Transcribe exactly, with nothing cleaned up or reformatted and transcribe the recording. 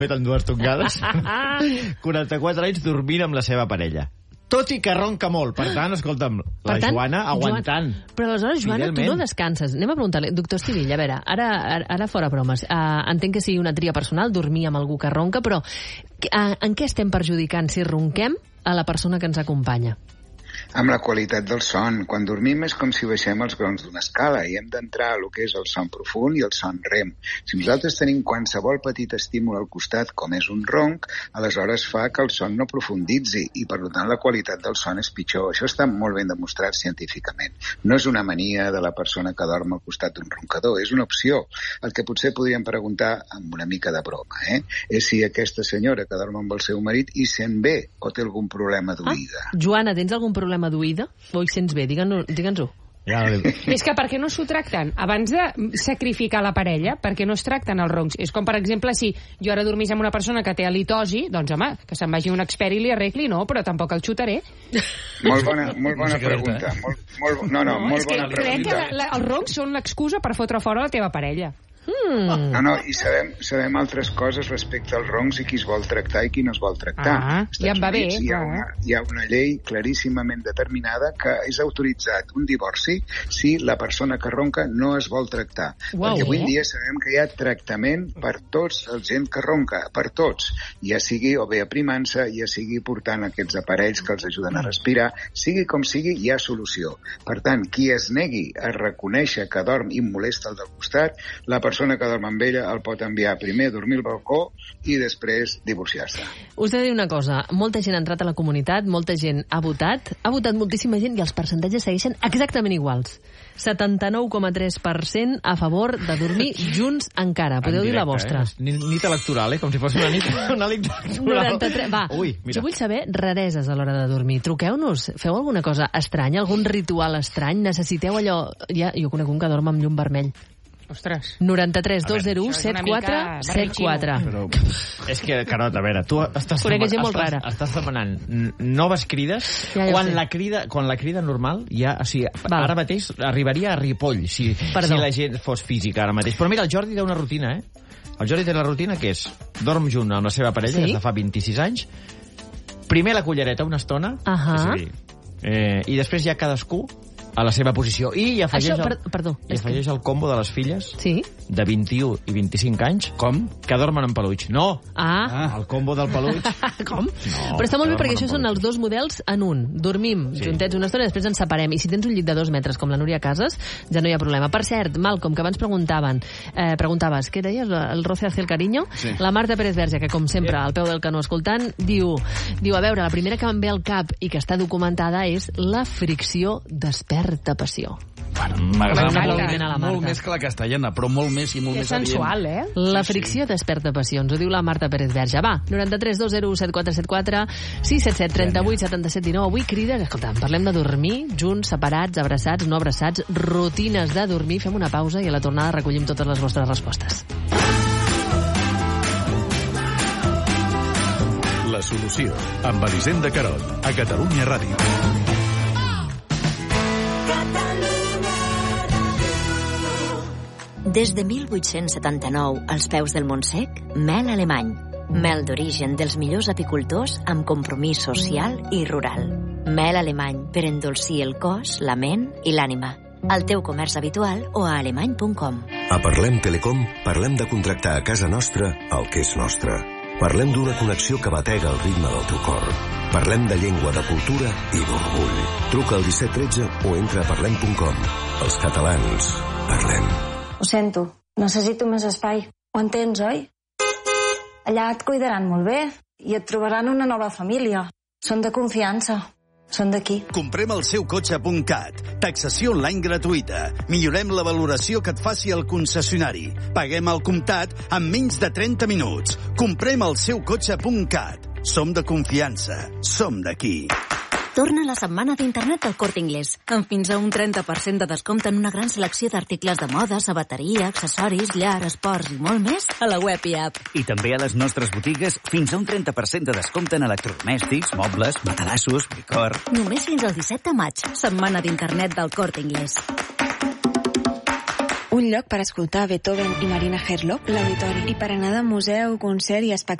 fet en dues tongades. quaranta-quatre anys dormint amb la seva parella. Tot i que ronca molt. Per tant, escolta'm, la tant, Joana aguantant. Joan, però aleshores, Joana, fidelment. Tu no descanses. Anem a preguntar-li. Doctor Estivill, a veure, ara, ara, ara fora bromes. Uh, entenc que sigui una tria personal dormir amb algú que ronca, però uh, en què estem perjudicant si ronquem a la persona que ens acompanya? Amb la qualitat del son. Quan dormim és com si baixem els grons d'una escala i hem d'entrar a lo que és el son profund i el son rem. Si nosaltres tenim qualsevol petit estímul al costat, com és un ronc, aleshores fa que el son no profunditzi i, per tant, la qualitat del son és pitjor. Això està molt ben demostrat científicament. No és una mania de la persona que dorm al costat d'un roncador, és una opció. El que potser podríem preguntar amb una mica de broma, eh? és si aquesta senyora que dorm amb el seu marit hi sent bé o té algun problema d'oïda. Ah, Joana, tens algun problema d'oïda? O hi sents bé? Digue'ns-ho. Ja, és que per què no s'ho tracten? Abans de sacrificar la parella, per què no es tracten els roncs? És com, per exemple, si jo ara dormís amb una persona que té halitosi, doncs, home, que se'n vagi un expert i li arregli, no, però tampoc el xutaré. Molt bona, molt bona no pregunta. Molt, molt, no, no, molt bona pregunta. Crec que la, la, els roncs són l'excusa per fotre fora la teva parella. Hmm. No, no, i sabem, sabem altres coses respecte als roncs i qui es vol tractar i qui no es vol tractar. Ah, ja em va bé. Hi ha, una, hi ha una llei claríssimament determinada que és autoritzat un divorci si la persona que ronca no es vol tractar. Uau, Perquè avui eh? en dia sabem que hi ha tractament per tots el gent que ronca, per tots. Ja sigui o bé aprimant-se, ja sigui portant aquests aparells que els ajuden a respirar, sigui com sigui, hi ha solució. Per tant, qui es negui a reconèixer que dorm i molesta el del costat, la persona persona que dorm amb ella el pot enviar primer a dormir al balcó i després divorciar-se. Us he de dir una cosa, molta gent ha entrat a la comunitat, molta gent ha votat, ha votat moltíssima gent i els percentatges segueixen exactament iguals. setanta-nou coma tres per cent a favor de dormir junts encara. Podeu dir la vostra. Eh? Nit electoral, eh? Com si fos una nit, una nit electoral. noranta-tres Va, Ui, jo vull saber rareses a l'hora de dormir. Truqueu-nos, feu alguna cosa estranya, algun ritual estrany, necessiteu allò... Ja, jo conec un que dorm amb llum vermell. Ostres. noranta-tres dos zero u setanta quatre setanta quatre. Però és que, Carot, a veure, tu estàs, Conec gent estàs, molt rara. estàs demanant noves crides Ja, ja quan, sé. la crida, quan la crida normal ja, o sigui, Val. ara mateix arribaria a Ripoll si, si la gent fos física ara mateix. Però mira, el Jordi té una rutina, eh? El Jordi té la rutina que és dorm junt amb la seva parella, Sí? des de fa vint-i-sis anys, primer la cullereta una estona, Ahà. és a dir, eh, i després ja cadascú a la seva posició. I hi afegeix, Això, per, el, perdó, hi afegeix el combo de les filles Sí? de vint-i-u i vint-i-cinc anys. Com? Que dormen en peluig. No! Ah, Ah, el combo del peluig. com? No, Però està molt bé que perquè dormen això en són peluig. els dos models en un. Dormim Sí. juntets una estona i després ens separem. I si tens un llit de dos metres, com la Núria Casas, ja no hi ha problema. Per cert, Malcom, que abans preguntaven, eh, preguntaves, què deies, el roce hace el cariño? Sí. La Marta Pérez Verge, que com sempre, al peu del canó escoltant, diu, diu, a veure, la primera que em ve al cap i que està documentada és la fricció desperta passió. Bueno, Un m'agrada molt. aplaudiment a la Molt Marta. més que la castellana, però molt més i molt És més adient. sensual, eh? La fricció desperta passions, ho diu la Marta Pérez Verge. Va, noranta-tres dos zero u setanta quatre setanta quatre, sis set set trenta vuit setanta set dinou. Avui crides, escolta, parlem de dormir, junts, separats, abraçats, no abraçats, rutines de dormir. Fem una pausa i a la tornada recollim totes les vostres respostes. La solució, amb Elisenda Carot, a Catalunya Ràdio. Des de mil vuit-cents setanta-nou, als peus del Montsec, mel alemany. Mel d'origen dels millors apicultors amb compromís social i rural. Mel alemany per endolcir el cos, la ment i l'ànima. Al teu comerç habitual o a alemany punt com. A Parlem Telecom parlem de contractar a casa nostra el que és nostre. Parlem d'una connexió que batega el ritme del teu cor. Parlem de llengua, de cultura i d'orgull. Truca al disset tretze o entra a parlem punt com. Els catalans, parlem. Ho sento, necessito més espai. Ho entens, oi? Allà et cuidaran molt bé i et trobaran una nova família. Són de confiança. Són d'aquí. Comprem el seu cotxe punt cat. Taxació online gratuïta. Millorem la valoració que et faci el concessionari. Paguem al comptat en menys de trenta minuts. Comprem el seu cotxe punt cat. Som de confiança. Som d'aquí. Torna la setmana d'internet del Corte Inglés, amb fins a un trenta per cent de descompte en una gran selecció d'articles de moda, sabateria, accessoris, llar, esports i molt més a la web i app. I també a les nostres botigues fins a un trenta per cent de descompte en electrodomèstics, mobles, matalassos, licor... Només fins al disset de maig, setmana d'internet del Corte Inglés. Un lloc per escoltar Beethoven i Marina Herlop, l'Auditori. I per anar de museu, concert i espectacle